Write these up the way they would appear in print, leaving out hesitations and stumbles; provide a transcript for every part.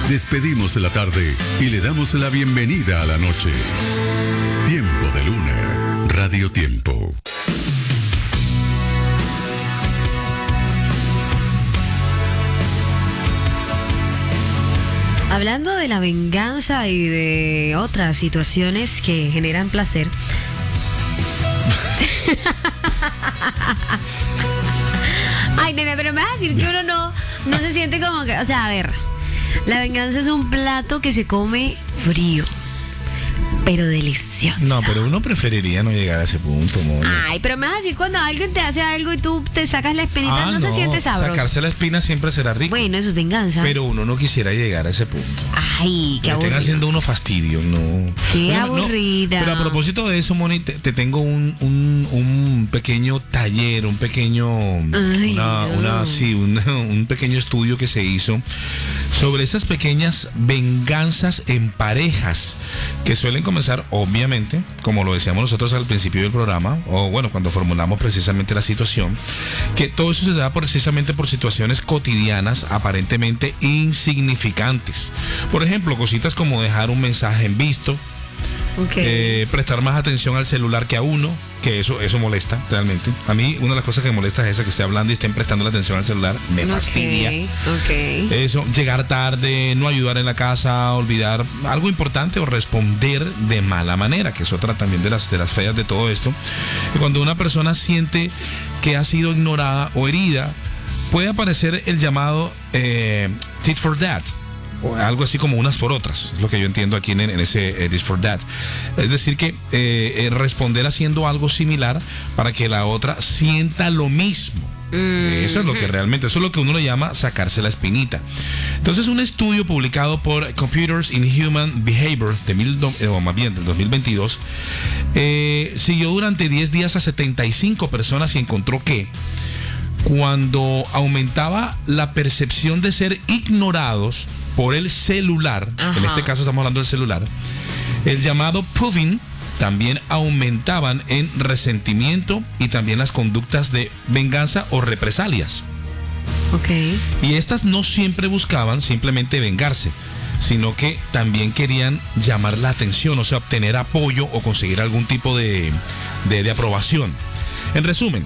Despedimos la tarde y le damos la bienvenida a la noche. Tiempo de Luna, Radio Tiempo. Hablando de la venganza y de otras situaciones que generan placer. Ay, nene, pero me vas a decir que uno no se siente como que... O sea, a ver, la venganza es un plato que se come frío, pero delicioso. No, pero uno preferiría no llegar a ese punto, Moni. Ay, pero me vas a decir cuando alguien te hace algo y tú te sacas la espinita, no se siente sabroso. Sacarse la espina siempre será rico. Bueno, eso es venganza. Pero uno no quisiera llegar a ese punto. Ay, qué aburrido. Estén haciendo uno fastidio, no. Qué aburrida. Pero a propósito de eso, Moni, te tengo un pequeño taller, un pequeño... un pequeño estudio que se hizo sobre esas pequeñas venganzas en parejas que suelen comenzar, obviamente, como lo decíamos nosotros al principio del programa, o bueno, cuando formulamos precisamente la situación, que todo eso se da precisamente por situaciones cotidianas aparentemente insignificantes. Por ejemplo, cositas como dejar un mensaje en visto, prestar más atención al celular que a uno, que eso molesta realmente. A mí una de las cosas que me molesta es esa, que esté hablando y estén prestando la atención al celular, me fastidia. Eso, llegar tarde, no ayudar en la casa, olvidar algo importante o responder de mala manera, que es otra también de las fallas de todo esto. Y cuando una persona siente que ha sido ignorada o herida, puede aparecer el llamado tit for tat, o algo así como unas por otras, es lo que yo entiendo aquí en ese this for that. Es decir que responder haciendo algo similar para que la otra sienta lo mismo. Eso es lo que realmente, eso es lo que uno le llama sacarse la espinita. Entonces, un estudio publicado por Computers in Human Behavior del 2022 siguió durante 10 días a 75 personas y encontró que cuando aumentaba la percepción de ser ignorados por el celular, en este caso estamos hablando del celular, el llamado puffing, también aumentaban en resentimiento y también las conductas de venganza o represalias. Y estas no siempre buscaban simplemente vengarse, sino que también querían llamar la atención, o sea, obtener apoyo o conseguir algún tipo de aprobación. En resumen,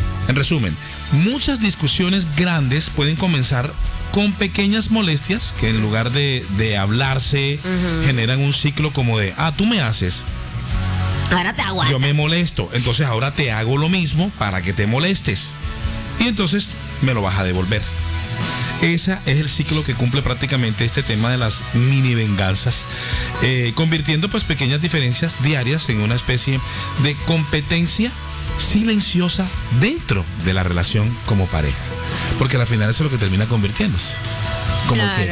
muchas discusiones grandes pueden comenzar con pequeñas molestias que en lugar de hablarse, generan un ciclo como de, tú me haces, ahora te aguantas. Yo me molesto, entonces ahora te hago lo mismo para que te molestes. Y entonces me lo vas a devolver. Ese es el ciclo que cumple prácticamente este tema de las mini venganzas, convirtiendo pues pequeñas diferencias diarias en una especie de competencia silenciosa dentro de la relación como pareja. Porque al final eso es lo que termina convirtiéndose. Como que